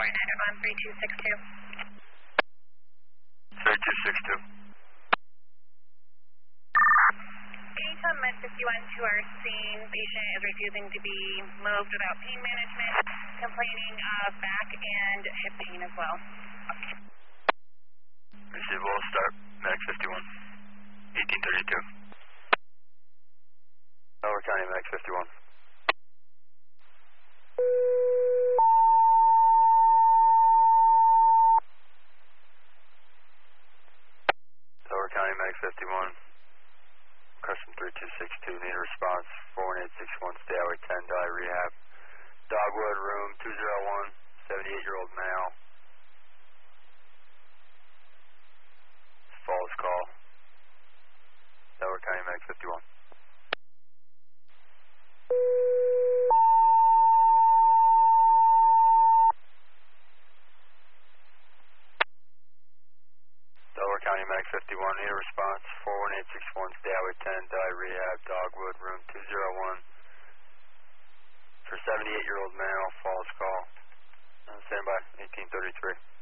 Delaware 911 3262. 3262. Anytime Med 51 to our scene, patient is refusing to be moved without pain management, complaining of back and hip pain as well. Receive all start, Medic 51. 1832. Delaware County, Medic 51. Delaware County, Medic 51. Custom 3262, need a response. 41861, stay highway 10, Delhi Rehab. Dogwood, room 201, 78-year-old male. Falls call. Delaware County, Medic 51. Delaware County, Medic 51, need a response. 41861, stay highway 10, Delhi Rehab, Dogwood, room 201. For 78-year-old male, falls call. Stand by, 1833.